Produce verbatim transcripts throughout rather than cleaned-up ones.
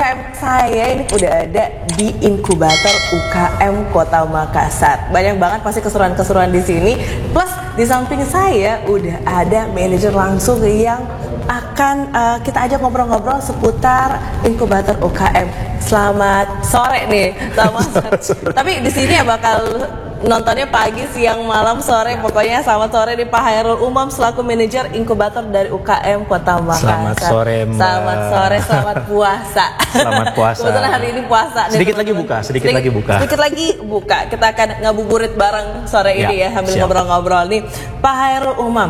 M saya ini udah ada di inkubator U K M Kota Makassar. Banyak banget pasti keseruan-keseruan di sini. Plus di samping saya udah ada manajer langsung yang akan uh, kita ajak ngobrol-ngobrol seputar inkubator U K M. Selamat sore nih, selamat sore. Tapi di sini ya bakal nontonnya pagi, siang, malam, sore, pokoknya selamat sore nih Pak Hairul Umam selaku manajer inkubator dari U K M Kota Makassar. Selamat sore Mbak. Selamat sore, selamat puasa. Selamat puasa. Kebetulan hari ini puasa. Sedikit nih, lagi buka, sedikit, sedikit lagi buka. Sedikit lagi buka. Kita akan ngabuburit bareng sore ya, ini ya, sambil ngobrol-ngobrol nih. Pak Hairul Umam,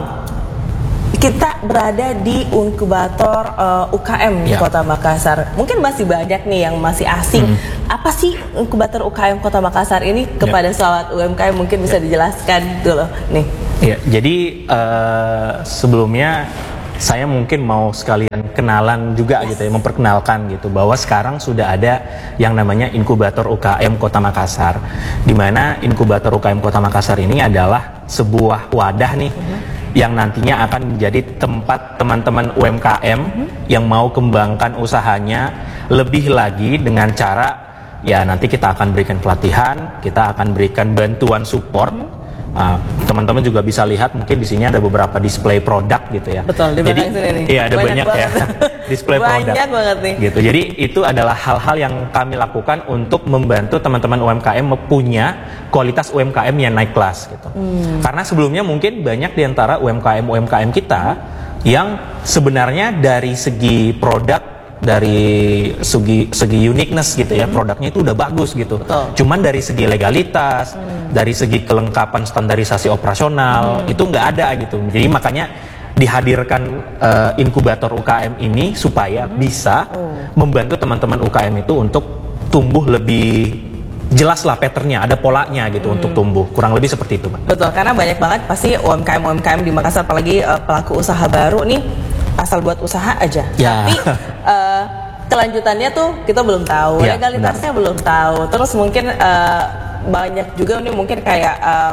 kita berada di inkubator uh, U K M ya. Kota Makassar. Mungkin masih banyak nih yang masih asing. Hmm. Apa sih inkubator U K M Kota Makassar ini? Kepada ya. Sahabat U M K M mungkin bisa dijelaskan dulu nih. Ya, jadi uh, sebelumnya saya mungkin mau sekalian kenalan juga yes. gitu ya, memperkenalkan gitu bahwa sekarang sudah ada yang namanya inkubator U K M Kota Makassar. Di mana inkubator U K M Kota Makassar ini adalah sebuah wadah nih. Hmm. yang nantinya akan menjadi tempat teman-teman U M K M mm-hmm. yang mau kembangkan usahanya lebih lagi dengan cara ya nanti kita akan berikan pelatihan, kita akan berikan bantuan support. Mm-hmm. Uh, teman-teman juga bisa lihat mungkin di sini ada beberapa display produk gitu ya. Betul, di jadi sini iya ada banyak, banyak ya display produk. Banyak banget nih. Gitu. Jadi itu adalah hal-hal yang kami lakukan untuk membantu teman-teman U M K M punya kualitas U M K M yang naik kelas gitu. Hmm. Karena sebelumnya mungkin banyak di antara U M K M U M K M kita yang sebenarnya dari segi produk, dari segi segi uniqueness gitu ya, produknya itu udah bagus gitu. Betul. Cuman dari segi legalitas, hmm. dari segi kelengkapan standarisasi operasional hmm. itu nggak ada gitu. Jadi makanya dihadirkan uh, inkubator U K M ini supaya hmm. bisa hmm. membantu teman-teman U K M itu untuk tumbuh lebih jelas lah patternnya, ada polanya gitu hmm. untuk tumbuh. Kurang lebih seperti itu, Mbak. Betul, karena banyak banget pasti U M K M U M K M di Makassar, apalagi uh, pelaku usaha baru nih asal buat usaha aja. Ya. Tapi uh, kelanjutannya tuh kita belum tahu, ya, legalitasnya benar. belum tahu. Terus mungkin uh, banyak juga nih mungkin kayak uh,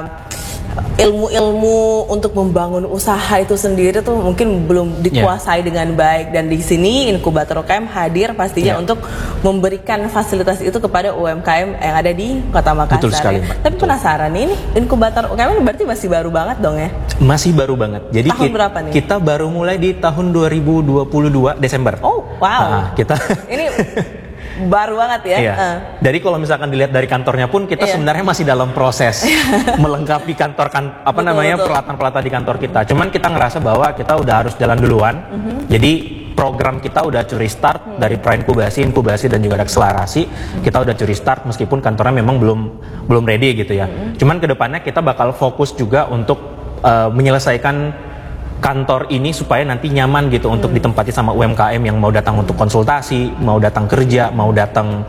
ilmu-ilmu untuk membangun usaha itu sendiri tuh mungkin belum dikuasai yeah. dengan baik, dan di sini inkubator U K M hadir pastinya yeah. untuk memberikan fasilitas itu kepada U M K M yang ada di Kota Makassar. Betul sekali, ya. Tapi Betul. penasaran nih, ini inkubator U K M ini berarti masih baru banget dong ya? Masih baru banget. Jadi tahun kita, berapa nih? Kita baru mulai di tahun dua ribu dua puluh dua Desember. Oh, wow. Nah, kita ini baru banget ya. Iya. Uh. Jadi kalau misalkan dilihat dari kantornya pun kita iya. sebenarnya masih dalam proses melengkapi kantor kan apa betul, namanya peralatan-peralatan di kantor kita. Cuman kita ngerasa bahwa kita udah harus jalan duluan. Uh-huh. Jadi program kita udah curi start uh-huh. dari pra-inkubasi, inkubasi dan juga akselerasi. Uh-huh. Kita udah curi start meskipun kantornya memang belum belum ready gitu ya. Uh-huh. Cuman kedepannya kita bakal fokus juga untuk uh, menyelesaikan kantor ini supaya nanti nyaman gitu hmm. untuk ditempati sama U M K M yang mau datang untuk konsultasi, mau datang kerja, mau datang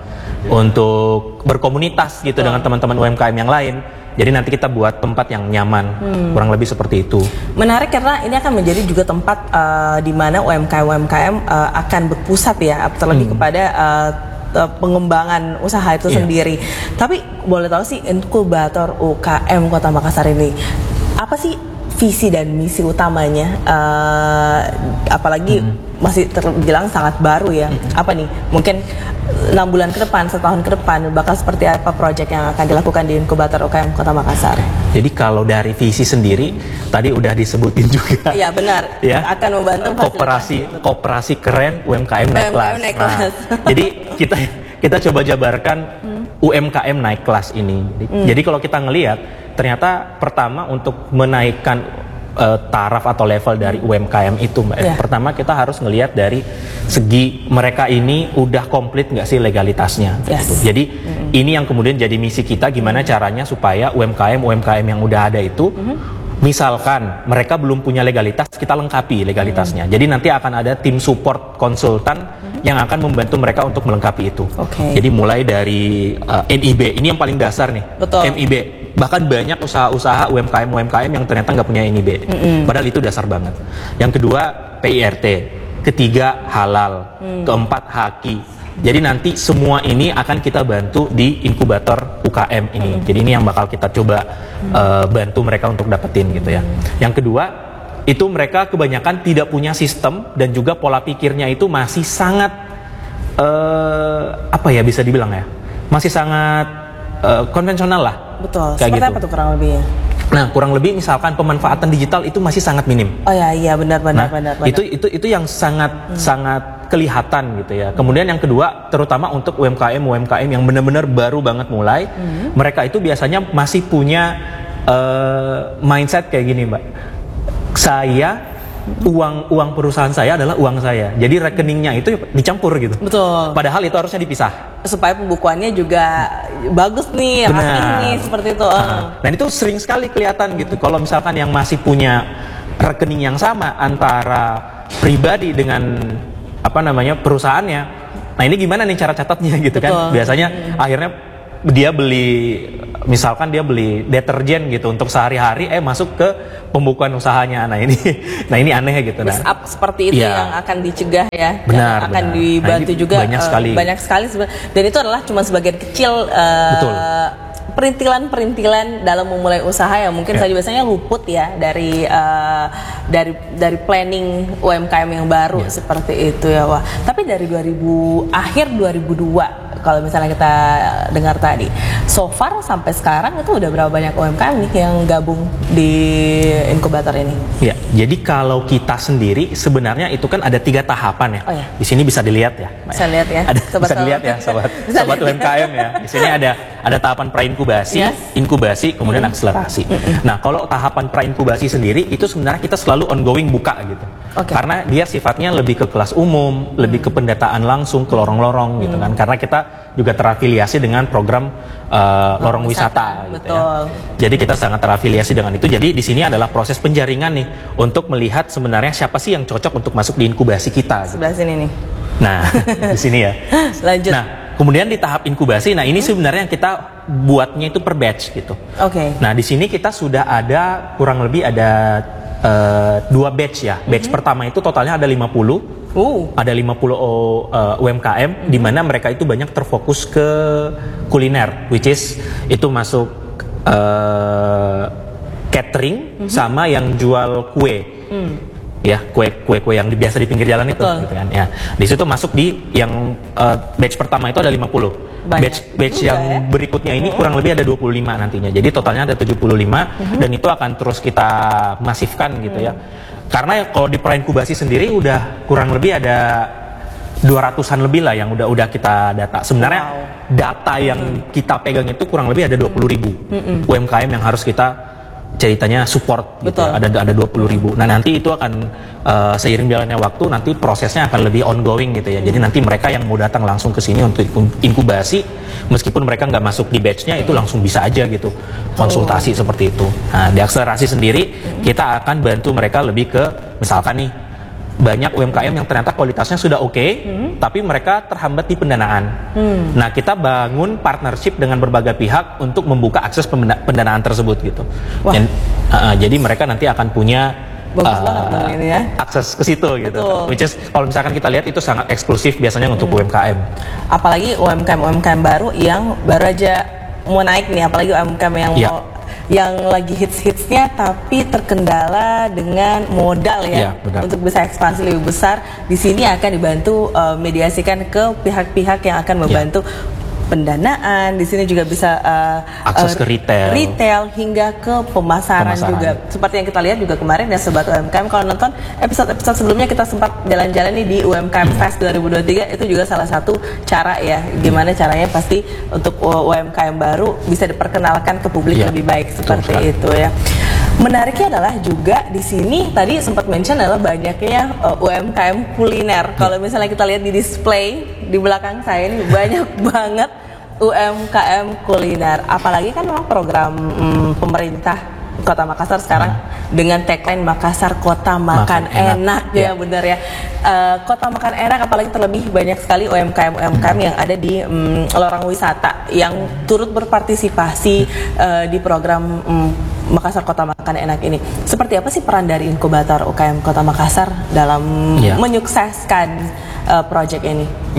untuk berkomunitas gitu hmm. dengan teman-teman U M K M yang lain. Jadi nanti kita buat tempat yang nyaman, hmm. kurang lebih seperti itu. Menarik karena ini akan menjadi juga tempat uh, di mana U M K M U M K M uh, akan berpusat ya, terlebih hmm. kepada uh, pengembangan usaha itu yeah. sendiri. Tapi boleh tahu sih inkubator U K M Kota Makassar ini apa sih visi dan misi utamanya, uh, apalagi hmm. masih terbilang sangat baru ya. Hmm. Apa nih? Mungkin enam bulan ke depan, setahun ke depan bakal seperti apa proyek yang akan dilakukan di inkubator U K M Kota Makassar? Jadi kalau dari visi sendiri tadi udah disebutin juga. Iya benar. Ya. Akan membantu kooperasi kooperasi keren U M K M naik kelas. Nah, jadi kita kita coba jabarkan hmm. U M K M naik kelas ini. Hmm. Jadi kalau kita ngelihat ternyata pertama untuk menaikkan uh, taraf atau level dari U M K M itu, Mbak. Yeah. Pertama kita harus ngelihat dari segi mereka ini udah komplit nggak sih legalitasnya. Yes. Gitu. Jadi mm-hmm. ini yang kemudian jadi misi kita, gimana caranya supaya U M K M U M K M yang udah ada itu, mm-hmm. misalkan mereka belum punya legalitas, kita lengkapi legalitasnya. Mm-hmm. Jadi nanti akan ada tim support konsultan mm-hmm. yang akan membantu mereka untuk melengkapi itu. Okay. Jadi mulai dari uh, N I B, ini yang paling dasar nih. Betul. N I B. Bahkan banyak usaha-usaha U M K M U M K M yang ternyata nggak punya N I B, mm-hmm. padahal itu dasar banget. Yang kedua P I R T, ketiga halal, mm. keempat haki. Jadi nanti semua ini akan kita bantu di inkubator U K M ini. Mm. Jadi ini yang bakal kita coba mm. uh, bantu mereka untuk dapetin gitu ya. Mm. Yang kedua itu mereka kebanyakan tidak punya sistem dan juga pola pikirnya itu masih sangat uh, apa ya bisa dibilang ya, masih sangat uh, konvensional lah. Betul. Kayak Seperti gitu. apa tuh kurang lebihnya? Nah, kurang lebih misalkan pemanfaatan digital itu masih sangat minim. Oh ya, iya benar benar nah, benar. benar. Itu itu itu yang sangat hmm. sangat kelihatan gitu ya. Kemudian yang kedua, terutama untuk U M K M U M K M yang benar-benar baru banget mulai, hmm. mereka itu biasanya masih punya uh, mindset kayak gini, Mbak. Saya uang uang perusahaan saya adalah uang saya. Jadi rekeningnya itu dicampur gitu. Betul. Padahal itu harusnya dipisah. Supaya pembukuannya juga bagus nih, rapi nih, seperti itu. Nah, dan itu sering sekali kelihatan gitu. Kalau misalkan yang masih punya rekening yang sama antara pribadi dengan apa namanya perusahaannya. Nah, ini gimana nih cara catatnya gitu. Betul. Kan? Biasanya hmm. akhirnya dia beli, misalkan dia beli deterjen gitu untuk sehari-hari, eh masuk ke pembukuan usahanya. Nah ini, nah ini aneh gitu. Nah, up seperti itu ya. Yang akan dicegah ya, benar, yang akan benar. dibantu nah, juga banyak uh, sekali, banyak sekali. Dan itu adalah cuma sebagian kecil. Uh, Betul. Perintilan-perintilan dalam memulai usaha yang mungkin yeah. saja biasanya luput ya dari uh, dari dari planning U M K M yang baru yeah. seperti itu ya. Wah, tapi dari dua ribu akhir dua ribu dua kalau misalnya kita dengar tadi, so far sampai sekarang itu udah berapa banyak U M K M nih yang gabung di inkubator ini? Ya, jadi kalau kita sendiri sebenarnya itu kan ada tiga tahapan ya. Oh, ya. Di sini bisa dilihat ya. Bisa lihat ya. Ada, sobat bisa dilihat ya, sobat, sobat U M K M ya. Di sini ada ada tahapan pra-inkubasi, yes. inkubasi, kemudian mm-hmm. akselerasi. Mm-hmm. Nah, kalau tahapan pra-inkubasi sendiri itu sebenarnya kita selalu ongoing buka gitu. Okay. Karena dia sifatnya lebih ke kelas umum, lebih ke pendataan langsung ke lorong-lorong mm. gitu kan. Karena kita juga terafiliasi dengan program uh, lorong wisata, wisata gitu ya. Jadi kita sangat terafiliasi dengan itu. Jadi di sini adalah proses penjaringan nih untuk melihat sebenarnya siapa sih yang cocok untuk masuk di inkubasi kita. Sebelah gitu. Sini nih. Nah, di sini ya. Lanjut. Nah, kemudian di tahap inkubasi, nah ini sebenarnya yang kita buatnya itu per batch gitu. Oke. Okay. Nah, di sini kita sudah ada kurang lebih ada uh, dua batch ya. Batch mm-hmm. pertama itu totalnya ada lima puluh. Uh. Ada lima puluh uh, U M K M mm-hmm. di mana mereka itu banyak terfokus ke kuliner, which is itu masuk uh, catering mm-hmm. sama yang jual kue. Mm. Ya, kue-kue yang biasa di pinggir jalan itu gitu kan. Ya. Di situ masuk di yang uh, batch pertama itu ada lima puluh. Banyak. Batch batch yang ya? Berikutnya ini kurang lebih ada dua puluh lima nantinya. Jadi totalnya ada tujuh puluh lima uh-huh. dan itu akan terus kita masifkan gitu ya. Karena kalau di pra-inkubasi sendiri udah kurang lebih ada dua ratusan lebih lah yang udah udah kita data. Sebenarnya wow. data yang uh-huh. kita pegang itu kurang lebih ada dua puluh ribu uh-huh. U M K M yang harus kita ceritanya support gitu ya. ada ada dua puluh ribu. Nah nanti itu akan uh, seiring jalannya waktu nanti prosesnya akan lebih ongoing gitu ya. Jadi nanti mereka yang mau datang langsung ke sini untuk inkubasi meskipun mereka nggak masuk di batchnya itu langsung bisa aja gitu konsultasi oh. seperti itu. Nah di akselerasi sendiri kita akan bantu mereka lebih ke misalkan nih banyak U M K M yang ternyata kualitasnya sudah oke, okay, hmm. tapi mereka terhambat di pendanaan. Hmm. Nah, kita bangun partnership dengan berbagai pihak untuk membuka akses pendanaan tersebut gitu. Dan, uh, jadi mereka nanti akan punya uh, ini ya. akses ke situ gitu. Betul. Which is kalau misalkan kita lihat itu sangat eksklusif biasanya untuk hmm. U M K M. Apalagi U M K M U M K M baru yang baru aja mau naik nih, apalagi U M K M yang ya. mau yang lagi hits-hitsnya tapi terkendala dengan modal ya, ya untuk bisa ekspansi lebih besar. Di sini akan dibantu uh, mediasikan ke pihak-pihak yang akan membantu ya. pendanaan. Di sini juga bisa uh, akses uh, ke retail, retail hingga ke pemasaran, pemasaran juga. Seperti yang kita lihat juga kemarin ya sobat U M K M, kalau nonton episode-episode sebelumnya kita sempat jalan-jalan nih di U M K M Fest dua ribu dua puluh tiga, itu juga salah satu cara ya gimana caranya pasti untuk U M K M baru bisa diperkenalkan ke publik ya, lebih baik seperti itu ya. Menariknya adalah juga di sini tadi sempat mention adalah banyaknya uh, U M K M kuliner. Kalau misalnya kita lihat di display di belakang saya ini banyak banget U M K M kuliner. Apalagi kan memang program um, pemerintah Kota Makassar sekarang hmm. dengan tagline Makassar Kota Makan, Makan Enak, enak ya, ya benar ya. Uh, Kota Makan Enak, apalagi terlebih banyak sekali U M K M U M K M hmm. yang ada di um, lorong wisata yang turut berpartisipasi uh, di program um, Makassar Kota Makan Enak ini. Seperti apa sih peran dari inkubator U K M Kota Makassar dalam ya. menyukseskan uh, proyek ini? Ya.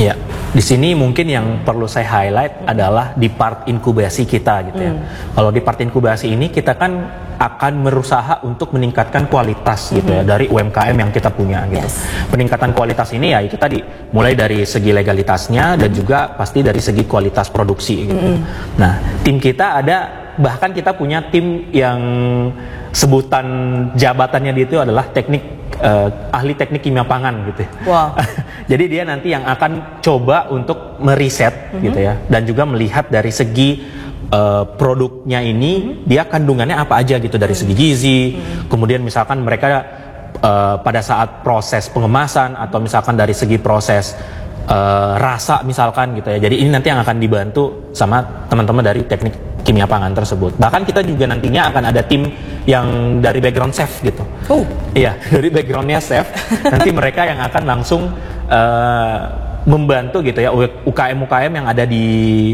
Di sini mungkin yang perlu saya highlight adalah di part inkubasi kita gitu ya. Hmm. Kalau di part inkubasi ini kita kan akan berusaha untuk meningkatkan kualitas gitu ya dari U M K M yang kita punya gitu. Yes. Peningkatan kualitas ini ya itu tadi mulai dari segi legalitasnya dan juga pasti dari segi kualitas produksi gitu. Mm. Nah, tim kita ada, bahkan kita punya tim yang sebutan jabatannya itu adalah teknik uh, ahli teknik kimia pangan gitu. Wow. Jadi dia nanti yang akan coba untuk meriset mm-hmm. gitu ya dan juga melihat dari segi Uh, produknya ini hmm. dia kandungannya apa aja gitu dari segi gizi, hmm. kemudian misalkan mereka uh, pada saat proses pengemasan atau misalkan dari segi proses uh, rasa misalkan gitu ya. Jadi ini nanti yang akan dibantu sama teman-teman dari teknik kimia pangan tersebut. Bahkan kita juga nantinya akan ada tim yang dari background chef gitu. Oh, iya dari backgroundnya chef. Nanti mereka yang akan langsung uh, membantu gitu ya U K M U K M yang ada di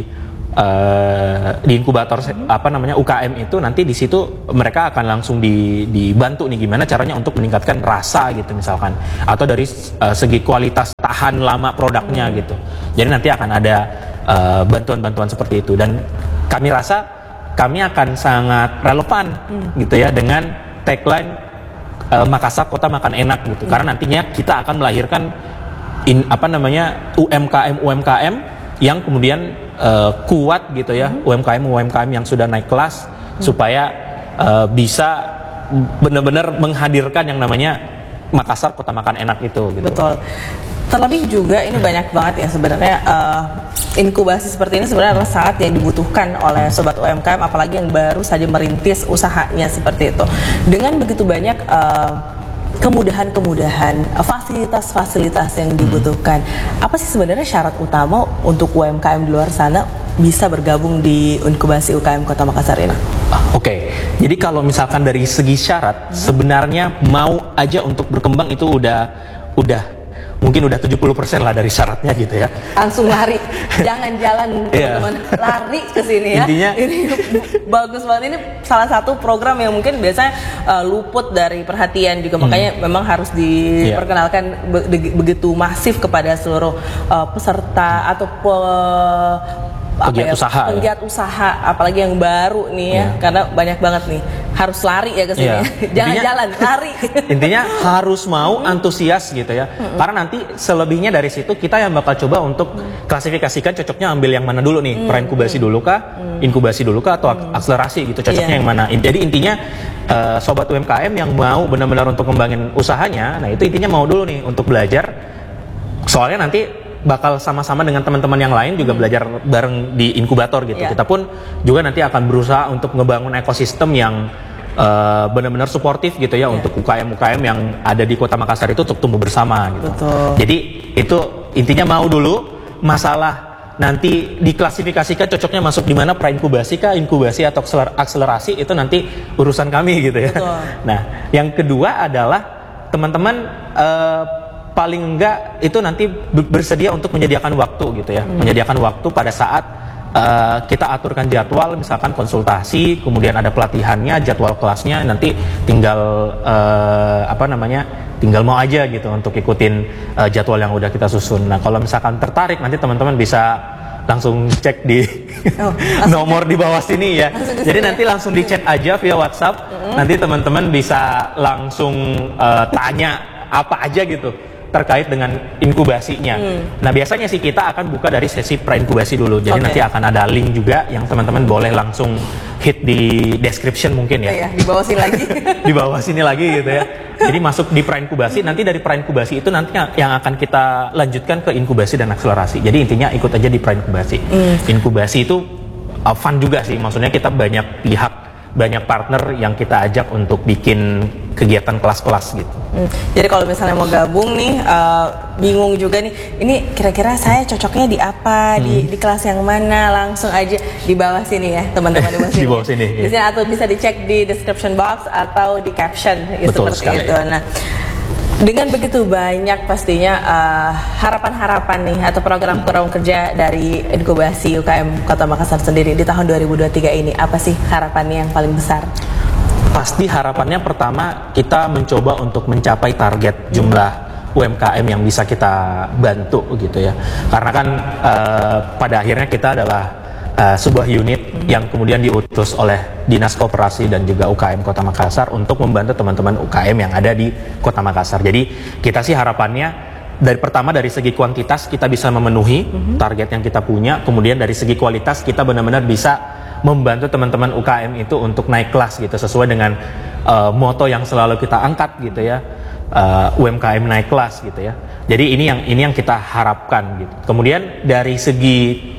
Uh, di inkubator apa namanya U K M itu nanti di situ mereka akan langsung di, dibantu nih gimana caranya untuk meningkatkan rasa gitu misalkan atau dari uh, segi kualitas tahan lama produknya gitu. Jadi nanti akan ada uh, bantuan-bantuan seperti itu dan kami rasa kami akan sangat relevan hmm. gitu ya dengan tagline uh, Makassar Kota Makan Enak gitu. Hmm. Karena nantinya kita akan melahirkan in, apa namanya U M K M U M K M yang kemudian uh, kuat gitu ya, hmm. U M K M U M K M yang sudah naik kelas hmm. supaya uh, bisa benar-benar menghadirkan yang namanya Makassar Kota Makan Enak itu gitu. Betul. Terlebih juga ini banyak banget ya sebenarnya uh, inkubasi seperti ini sebenarnya adalah sangat yang dibutuhkan oleh sobat U M K M apalagi yang baru saja merintis usahanya seperti itu. Dengan begitu banyak uh, kemudahan-kemudahan, fasilitas-fasilitas yang dibutuhkan. Apa sih sebenarnya syarat utama untuk U M K M di luar sana bisa bergabung di inkubasi U K M Kota Makassar ini? Oke, okay. Jadi kalau misalkan dari segi syarat, hmm. sebenarnya mau aja untuk berkembang itu udah udah mungkin udah tujuh puluh persen lah dari syaratnya gitu ya. Langsung lari, jangan jalan teman-teman, yeah. lari ke sini ya. Intinya ini bagus banget, ini salah satu program yang mungkin biasanya uh, luput dari perhatian juga, hmm. makanya memang harus diperkenalkan yeah. be- begitu masif kepada seluruh uh, peserta atau pe- pegiat ya, usaha pegiat ya? usaha apalagi yang baru nih ya, yeah. karena banyak banget nih harus lari ya ke sini. Yeah. Jangan intinya, jalan, lari. Intinya harus mau antusias gitu ya. Mm-hmm. Karena nanti selebihnya dari situ kita yang bakal coba untuk mm. klasifikasikan cocoknya ambil yang mana dulu nih. Mm. Pra-inkubasi dulu kah? Mm. Inkubasi dulu kah atau mm. akselerasi gitu. Cocoknya yeah. yang mana? Jadi intinya uh, sobat U M K M yang mau benar-benar untuk kembangin usahanya, nah itu intinya mau dulu nih untuk belajar. Soalnya nanti bakal sama-sama dengan teman-teman yang lain juga hmm. belajar bareng di inkubator gitu. Yeah. Kita pun juga nanti akan berusaha untuk ngebangun ekosistem yang uh, benar-benar suportif gitu ya yeah. untuk U K M U K M yang ada di Kota Makassar itu untuk tumbuh bersama gitu. Betul. Jadi itu intinya mau dulu masalah nanti diklasifikasikan cocoknya masuk di mana, pra-inkubasi kah, inkubasi atau akselerasi, itu nanti urusan kami gitu ya. Betul. Nah, yang kedua adalah teman-teman uh, paling enggak itu nanti bersedia untuk menyediakan waktu gitu ya, hmm. menyediakan waktu pada saat uh, kita aturkan jadwal, misalkan konsultasi, kemudian ada pelatihannya, jadwal kelasnya, nanti tinggal uh, apa namanya, tinggal mau aja gitu untuk ikutin uh, jadwal yang udah kita susun. Nah kalau misalkan tertarik nanti teman-teman bisa langsung cek di oh, nomor di bawah sini ya. Jadi nanti langsung di chat aja via WhatsApp, hmm. nanti teman-teman bisa langsung uh, tanya apa aja gitu terkait dengan inkubasinya. Hmm. Nah biasanya sih kita akan buka dari sesi pra-inkubasi dulu. Jadi okay. nanti akan ada link juga yang teman-teman boleh langsung hit di description mungkin ya. Iya, di bawah sini lagi. Di bawah sini lagi gitu ya. Jadi masuk di pra-inkubasi, nanti dari pra-inkubasi itu nanti yang akan kita lanjutkan ke inkubasi dan akselerasi. Jadi intinya ikut aja di pra-inkubasi. Hmm. Inkubasi itu uh, fun juga sih. Maksudnya kita banyak pihak, banyak partner yang kita ajak untuk bikin kegiatan kelas-kelas gitu. Hmm. Jadi kalau misalnya mau gabung nih, uh, bingung juga nih, ini kira-kira saya cocoknya di apa, hmm. di, di kelas yang mana, langsung aja di bawah sini ya teman-teman di bawah sini. Di bawah sini. Di sini atau bisa dicek di description box atau di caption gitu, seperti sekali. Itu. Nah, dengan begitu banyak pastinya uh, harapan-harapan nih atau program-program kerja dari inkubasi U K M Kota Makassar sendiri di tahun dua ribu dua puluh tiga ini, apa sih harapannya yang paling besar? Pasti harapannya pertama kita mencoba untuk mencapai target jumlah U M K M yang bisa kita bantu gitu ya. Karena kan uh, pada akhirnya kita adalah uh, sebuah unit yang kemudian diutus oleh Dinas Koperasi dan juga U K M Kota Makassar untuk membantu teman-teman U K M yang ada di Kota Makassar. Jadi kita sih harapannya dari pertama dari segi kuantitas kita bisa memenuhi mm-hmm. target yang kita punya, kemudian dari segi kualitas kita benar-benar bisa membantu teman-teman U K M itu untuk naik kelas gitu sesuai dengan uh, moto yang selalu kita angkat gitu ya, uh, U M K M naik kelas gitu ya. Jadi ini yang ini yang kita harapkan gitu. Kemudian dari segi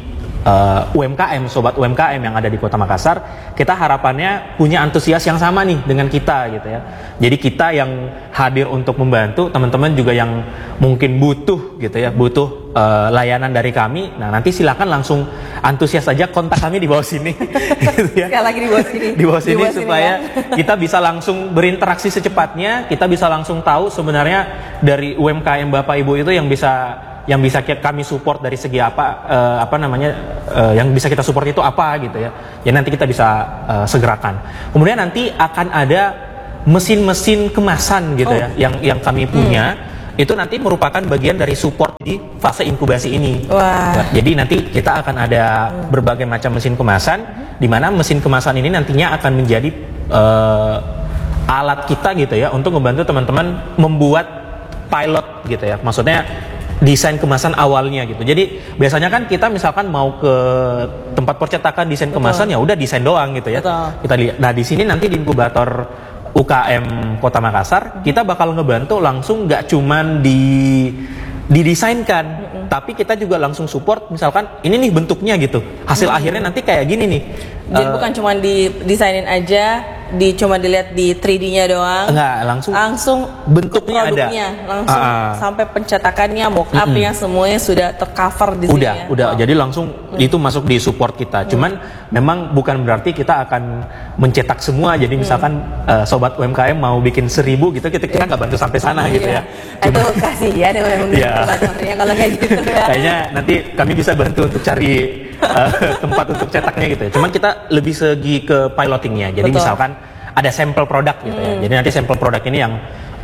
Uh, U M K M, sobat U M K M yang ada di Kota Makassar, kita harapannya punya antusias yang sama nih dengan kita gitu ya. Jadi kita yang hadir untuk membantu, teman-teman juga yang mungkin butuh gitu ya, butuh uh, layanan dari kami. Nah nanti silakan langsung antusias saja, kontak kami di bawah sini. Gitu ya. Sekali lagi di bawah sini. Di bawah sini, di bawah sini supaya sini, kita bisa langsung berinteraksi secepatnya, kita bisa langsung tahu sebenarnya dari U M K M Bapak Ibu itu yang bisa yang bisa kami support dari segi apa uh, apa namanya uh, yang bisa kita support itu apa gitu ya. Ya nanti kita bisa uh, segerakan. Kemudian nanti akan ada mesin-mesin kemasan gitu oh. ya yang yang kami punya. Hmm. Itu nanti merupakan bagian dari support di fase inkubasi ini. Wah. Nah, jadi nanti kita akan ada berbagai macam mesin kemasan, di mana mesin kemasan ini nantinya akan menjadi uh, alat kita gitu ya untuk membantu teman-teman membuat pilot gitu ya. Maksudnya desain kemasan awalnya gitu. Jadi biasanya kan kita misalkan mau ke tempat percetakan desain Betul. Kemasan ya udah desain doang gitu ya. Betul. Kita lihat. Nah di sini nanti di inkubator U K M Kota Makassar kita bakal ngebantu langsung, nggak cuman di didesainkan, mm-hmm. tapi kita juga langsung support misalkan ini nih bentuknya gitu. Hasil mm-hmm. akhirnya nanti kayak gini nih. Jadi uh, bukan cuma didesainin aja, di cuma dilihat di tiga D-nya doang. Enggak, langsung langsung bentuknya ada. Langsung uh, sampai pencetakannya, mock-up-nya mm-hmm. semuanya sudah tercover di sini. Udah, ya? udah. Oh. Jadi langsung mm. itu masuk di support kita. Mm. Cuman memang bukan berarti kita akan mencetak semua. Jadi misalkan mm. uh, sobat U M K M mau bikin seribu gitu, kita kita nggak bantu sampai sana iya. gitu ya. Cuma, itu kasih ya deh ya. Kalau kayak gitu ya. Kayaknya nanti kami bisa bantu untuk cari uh, tempat untuk cetaknya gitu ya. Cuman kita lebih segi ke pilotingnya. Jadi Betul. Misalkan ada sampel produk gitu ya. Hmm. Jadi nanti sampel produk ini yang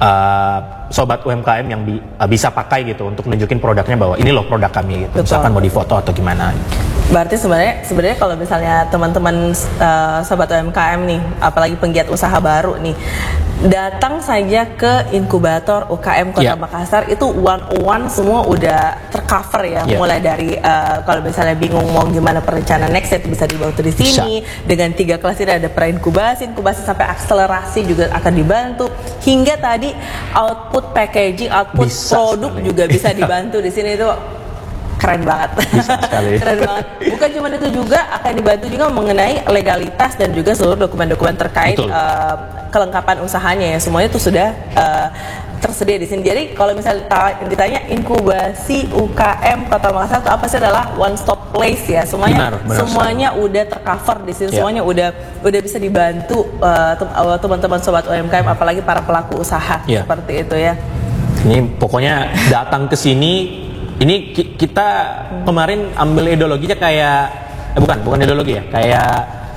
uh, sobat U M K M yang bi uh, bisa pakai gitu untuk nunjukin produknya bahwa ini loh produk kami gitu. Betul. Misalkan mau difoto atau gimana. Berarti sebenarnya sebenarnya kalau misalnya teman-teman uh, sobat U M K M nih, apalagi penggiat usaha baru nih, datang saja ke inkubator U K M Kota yeah. Makassar itu one on one semua udah tercover ya, yeah. mulai dari uh, kalau misalnya bingung mau gimana perencanaan next step bisa dibantu di sini. Bisa. Dengan tiga kelas ini ada pra-inkubasi, inkubasi sampai akselerasi juga akan dibantu, hingga tadi output packaging, output bisa produk sekali. Juga bisa dibantu di sini. Itu keren banget. Keren banget. Bukan cuma itu, juga akan dibantu juga mengenai legalitas dan juga seluruh dokumen-dokumen terkait uh, kelengkapan usahanya ya. Semuanya itu sudah uh, tersedia di sini. Jadi kalau misalnya ditanya inkubasi U K M Kota Makassar itu apa sih, adalah one stop place ya. Semuanya benar, benar semuanya sekali. Udah tercover di sini. Yeah. Semuanya udah udah bisa dibantu uh, teman-teman sobat U M K M, apalagi para pelaku usaha yeah. seperti itu ya. Ini pokoknya datang ke sini. Ini kita kemarin ambil ideologinya kayak, eh bukan, bukan ideologi ya, kayak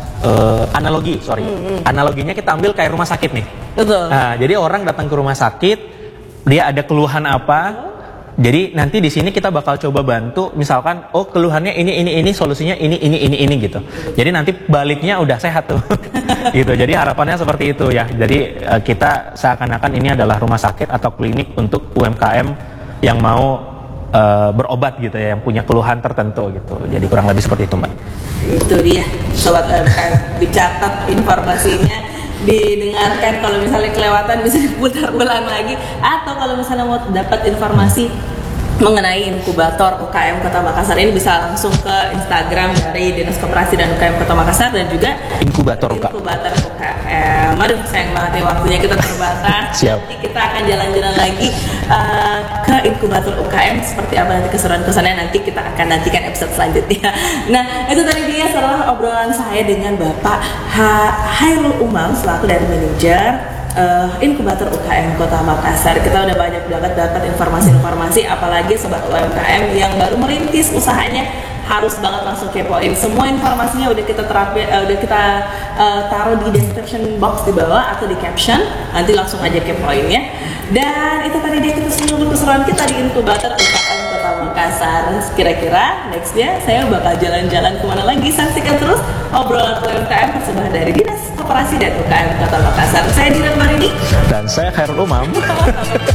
uh, analogi, sorry. Mm-hmm. Analoginya kita ambil kayak rumah sakit nih. Betul. Nah, jadi orang datang ke rumah sakit, dia ada keluhan apa, jadi nanti di sini kita bakal coba bantu, misalkan, oh keluhannya ini, ini, ini, solusinya ini, ini, ini, ini gitu. Jadi nanti baliknya udah sehat tuh. Gitu. Jadi harapannya seperti itu ya. Jadi uh, kita seakan-akan ini adalah rumah sakit atau klinik untuk U M K M yang mau Uh, berobat gitu ya, yang punya keluhan tertentu gitu. Jadi kurang lebih seperti itu, Mbak. Itu dia, sobat U M K M, dicatat informasinya, didengarkan, kalau misalnya kelewatan bisa diputar ulang lagi, atau kalau misalnya mau dapat informasi mengenai inkubator U K M Kota Makassar ini bisa langsung ke Instagram dari Dinas Koperasi dan U K M Kota Makassar, dan juga inkubator U K M. Inkubator U K M. Aduh, sayang banget ya waktunya kita terbatas. Siap. Nanti kita akan jalan-jalan lagi uh, ke inkubator U K M, seperti apa nanti keseruan-keseruannya, nanti kita akan nantikan episode selanjutnya. Nah, itu tadi dia setelah obrolan saya dengan Bapak Hairul Umam selaku dari manajer Uh, inkubator U K M Kota Makassar. Kita udah banyak banget dapat informasi-informasi, apalagi sobat U M K M yang baru merintis usahanya harus banget langsung kepoin. Semua informasinya udah kita terapin, uh, udah kita uh, taruh di description box di bawah atau di caption. Nanti langsung aja kepoin ya. Dan itu tadi dia kita seluruh keseruan kita di inkubator U K M Kota Makassar. Kira-kira nextnya saya bakal jalan-jalan kemana lagi? Saksikan terus obrolan U M K M persembahan dari Dinas Koperasi dan U K M Kota Makassar. Saya Dinan Marini dan saya Khairul Umam.